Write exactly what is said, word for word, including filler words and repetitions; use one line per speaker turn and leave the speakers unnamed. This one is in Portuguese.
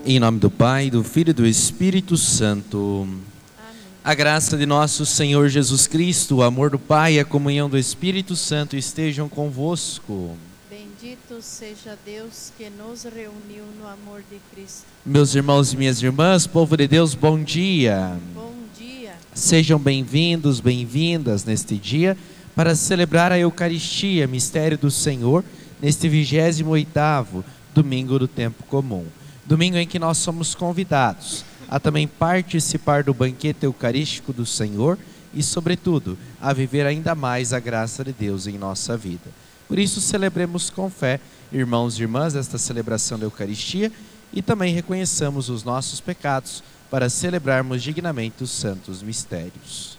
Em nome do Pai, do Filho e do Espírito Santo. Amém. A graça de nosso Senhor Jesus Cristo, o amor do Pai e a comunhão do Espírito Santo estejam convosco.
Bendito seja Deus que nos reuniu no amor de Cristo.
Meus irmãos e minhas irmãs, povo de Deus, bom dia.
Bom dia.
Sejam bem-vindos, bem-vindas neste dia para celebrar a Eucaristia, mistério do Senhor, neste vigésimo oitavo domingo do tempo comum. Domingo em que nós somos convidados a também participar do banquete eucarístico do Senhor e, sobretudo, a viver ainda mais a graça de Deus em nossa vida. Por isso, celebremos com fé, irmãos e irmãs, esta celebração da Eucaristia e também reconheçamos os nossos pecados para celebrarmos dignamente os santos mistérios.